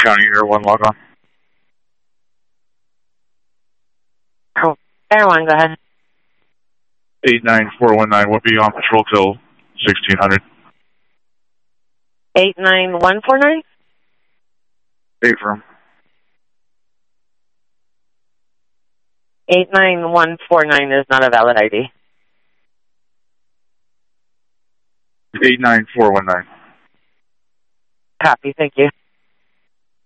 County Air 1, log on. Oh, Air 1, go ahead. 89419 will be on patrol till 1600. 89149? Affirm. 89149 is not a valid ID. 89419. Copy, thank you.